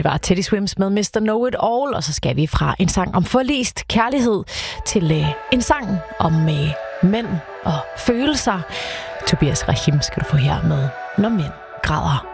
Det var Teddy Swims med Mr. Know It All, og så skal vi fra en sang om forlist kærlighed til en sang om mænd og følelser. Tobias Rahim skal du få her med Når mænd græder.